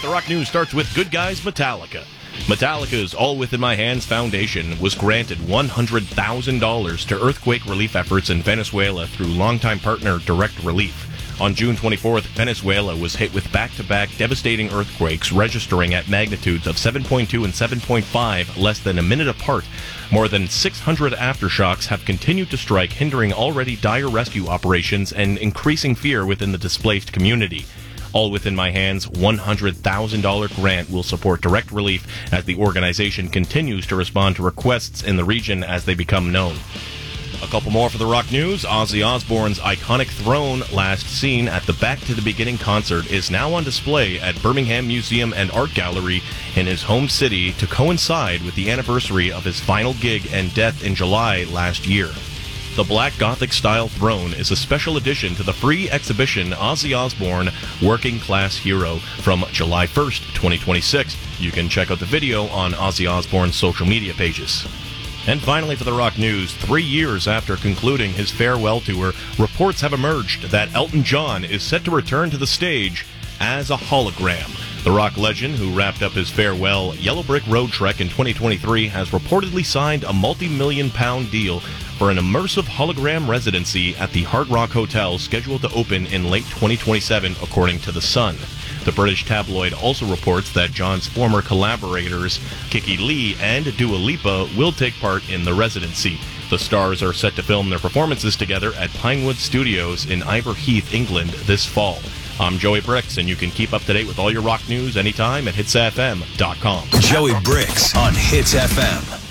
The Rock News starts with Good Guys Metallica. Metallica's All Within My Hands Foundation was granted $100,000 to earthquake relief efforts in Venezuela through longtime partner Direct Relief. On June 24th, Venezuela was hit with back-to-back devastating earthquakes registering at magnitudes of 7.2 and 7.5 less than a minute apart. More than 600 aftershocks have continued to strike, hindering already dire rescue operations and increasing fear within the displaced community. All Within My Hands' $100,000 grant will support Direct Relief as the organization continues to respond to requests in the region as they become known. A couple more for the Rock News. Ozzy Osbourne's iconic throne, last seen at the Back to the Beginning concert, is now on display at Birmingham Museum and Art Gallery in his home city to coincide with the anniversary of his final gig and death in July last year. The Black Gothic-style throne is a special addition to the free exhibition Ozzy Osbourne, Working Class Hero, from July 1st, 2026. You can check out the video on Ozzy Osbourne's social media pages. And finally for the Rock News, 3 years after concluding his farewell tour, reports have emerged that Elton John is set to return to the stage as a hologram. The rock legend, who wrapped up his farewell Yellow Brick Road trek in 2023, has reportedly signed a multi-million-pound deal for an immersive hologram residency at the Hard Rock Hotel, scheduled to open in late 2027, according to The Sun. The British tabloid also reports that John's former collaborators, Kiki Lee and Dua Lipa, will take part in the residency. The stars are set to film their performances together at Pinewood Studios in Ivor Heath, England, this fall. I'm Joey Bricks, and you can keep up to date with all your rock news anytime at hitsfm.com. Joey Bricks on Hits FM.